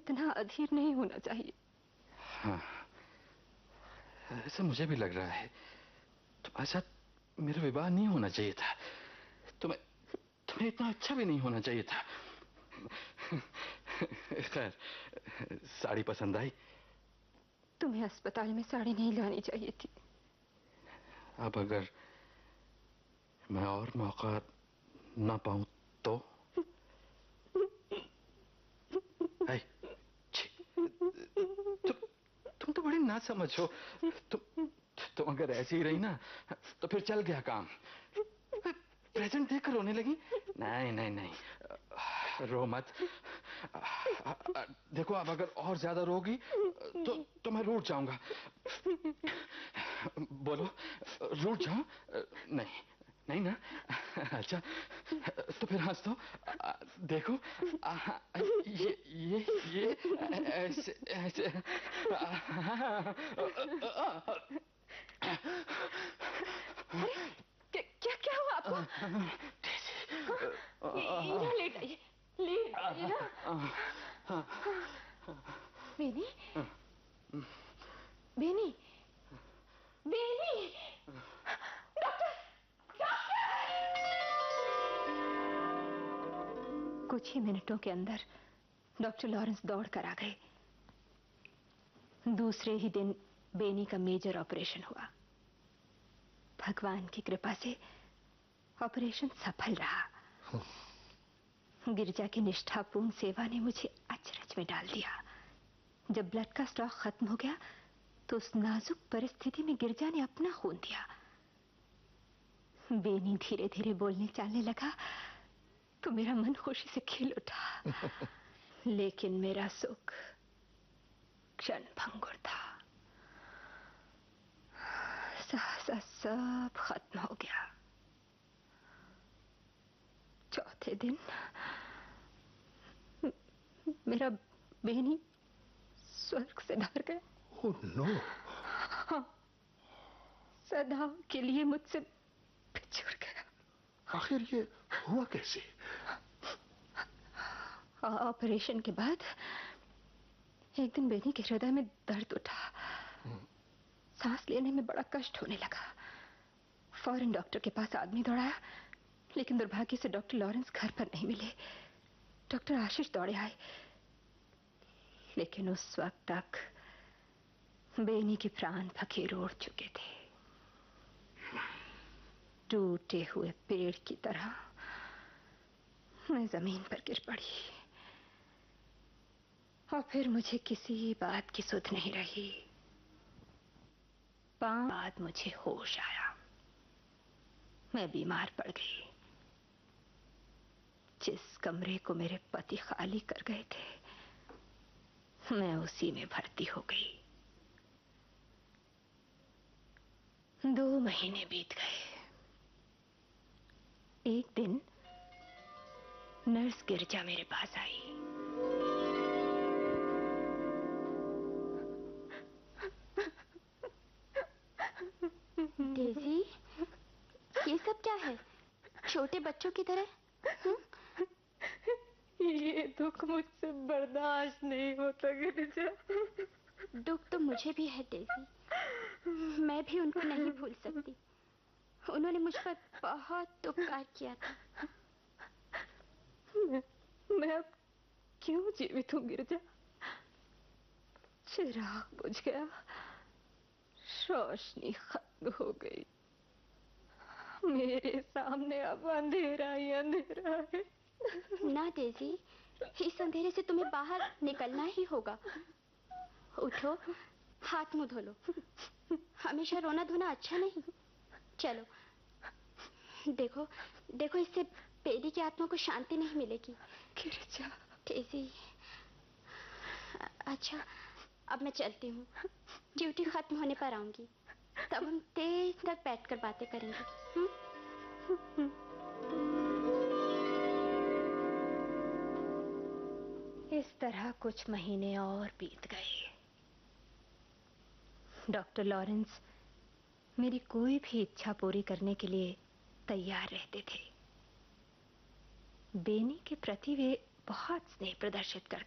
इतना अधीर नहीं होना चाहिए। हाँ, ऐसा मुझे भी लग रहा है। तुम्हारे साथ मेरा विवाह नहीं होना चाहिए था। तुम्हें इतना अच्छा भी नहीं होना चाहिए था। खैर, साड़ी पसंद आई? तुम्हें अस्पताल में साड़ी नहीं लानी चाहिए थी। अब अगर मैं और मौका ना पाऊं तो? तुम तो बड़ी ना समझो। तुम अगर ऐसी ही रही ना तो फिर चल गया काम। प्रेजेंट देखकर रोने लगी। नहीं नहीं नहीं, रो मत। देखो, अब अगर और ज्यादा रोगी तो मैं रूठ जाऊंगा। बोलो, रूठ जाऊं? नहीं नहीं ना? अच्छा, तो फिर हंस दो। देखो, ये ऐसे ऐसे। क्या क्या हुआ आपको? यहाँ लेट आइए, लेट आइए ना। बेनी, बेनी, बेनी, डॉक्टर, कुछ ही मिनटों के अंदर डॉक्टर लॉरेंस दौड़ कर आ गए। दूसरे ही दिन बेनी का मेजर ऑपरेशन हुआ। भगवान की कृपा से ऑपरेशन सफल रहा। गिरजा की निष्ठापूर्ण सेवा ने मुझे अचरज में डाल दिया। जब ब्लड का स्टॉक खत्म हो गया तो उस नाजुक परिस्थिति में गिरजा ने अपना खून दिया। बेनी धीरे धीरे बोलने चालने लगा तो मेरा मन खुशी से खिल उठा। लेकिन मेरा सुख क्षण भंगुर था। सहसा सब खत्म हो गया। चौथे दिन मेरा बेनी स्वर्ग से ढर गया। Oh, no. हाँ, सदा के लिए मुझसे बिछुड़ गया। आखिर ये हुआ कैसे? ऑपरेशन के बाद एक दिन बेनी के हृदय में दर्द उठा। सांस लेने में बड़ा कष्ट होने लगा। फौरन डॉक्टर के पास आदमी दौड़ाया, लेकिन दुर्भाग्य से डॉक्टर लॉरेंस घर पर नहीं मिले। डॉक्टर आशीष दौड़े आए, लेकिन उस वक्त तक बेनी के प्राण फकीर उड़ चुके थे। टूटे हुए पेड़ की तरह मैं जमीन पर गिर पड़ी और फिर मुझे किसी बात की सुध नहीं रही। 5 बाद मुझे होश आया। मैं बीमार पड़ गई। जिस कमरे को मेरे पति खाली कर गए थे मैं उसी में भर्ती हो गई। 2 महीने बीत गए। एक दिन नर्स गिरजा मेरे पास आई। डेज़ी, ये सब क्या है? छोटे बच्चों की तरह। ये दुख मुझसे बर्दाश्त नहीं होता गिरजा। दुख तो मुझे भी है डेज़ी। मैं भी उनको नहीं भूल सकती। उन्होंने मुझ पर बहुत उपकार किया था। मैं अब क्यों जीवित हूँ गिरजा? चिराग बुझ गया, रोशनी खत्म हो गई। मेरे सामने अब अंधेरा ही अंधेरा है। ना डेज़ी, इस अंधेरे से तुम्हें बाहर निकलना ही होगा। उठो, हाथ मुंह धो लो। हमेशा रोना धोना अच्छा नहीं। चलो, देखो देखो, इससे बेनी की आत्मा को शांति नहीं मिलेगी। गिरजा, डेज़ी, अच्छा, अब मैं चलती हूँ। ड्यूटी खत्म होने पर आऊंगी, तब हम देर तक बैठकर बातें करेंगे। इस तरह कुछ महीने और बीत गए। डॉक्टर लॉरेंस मेरी कोई भी इच्छा पूरी करने के लिए तैयार रहते थे। बेनी के प्रति वे बहुत स्नेह प्रदर्शित करते